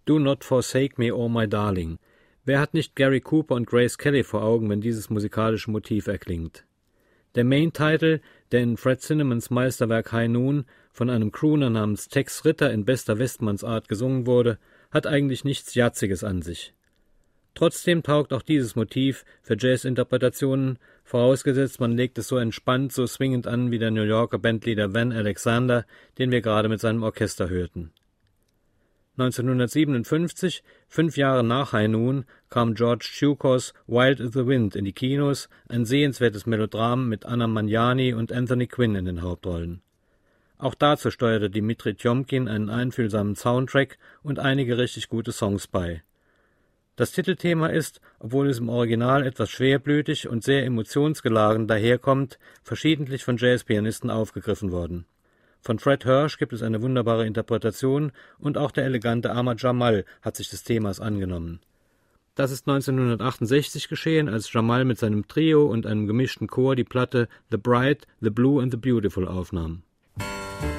Do Not Forsake Me, Oh My Darling. Wer hat nicht Gary Cooper und Grace Kelly vor Augen, wenn dieses musikalische Motiv erklingt? Der Main-Title, der in Fred Zinnemans Meisterwerk High Noon von einem Crooner namens Tex Ritter in bester Westmannsart gesungen wurde, hat eigentlich nichts Jazziges an sich. Trotzdem taugt auch dieses Motiv für Jazz-Interpretationen, vorausgesetzt man legt es so entspannt, so swingend an wie der New Yorker Bandleader Van Alexander, den wir gerade mit seinem Orchester hörten. 1957, 5 Jahre nach High Noon, kam George Cukors Wild is the Wind in die Kinos, ein sehenswertes Melodram mit Anna Magnani und Anthony Quinn in den Hauptrollen. Auch dazu steuerte Dimitri Tjomkin einen einfühlsamen Soundtrack und einige richtig gute Songs bei. Das Titelthema ist, obwohl es im Original etwas schwerblütig und sehr emotionsgeladen daherkommt, verschiedentlich von Jazzpianisten aufgegriffen worden. Von Fred Hirsch gibt es eine wunderbare Interpretation und auch der elegante Ahmad Jamal hat sich des Themas angenommen. Das ist 1968 geschehen, als Jamal mit seinem Trio und einem gemischten Chor die Platte The Bright, The Blue and The Beautiful aufnahm.